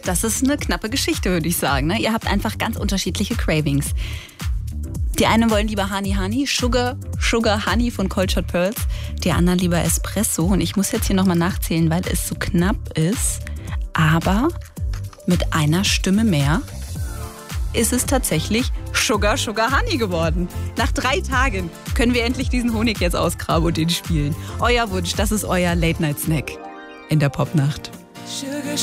das ist eine knappe Geschichte, würde ich sagen. Ne? Ihr habt einfach ganz unterschiedliche Cravings. Die einen wollen lieber Honey, Sugar Honey von Cold Shot Pearls. Die anderen lieber Espresso. Und ich muss jetzt hier nochmal nachzählen, weil es so knapp ist. Aber mit einer Stimme mehr ist es tatsächlich Sugar Honey geworden. Nach 3 Tagen können wir endlich diesen Honig jetzt ausgraben und den spielen. Euer Wunsch, das ist euer Late-Night-Snack in der Popnacht.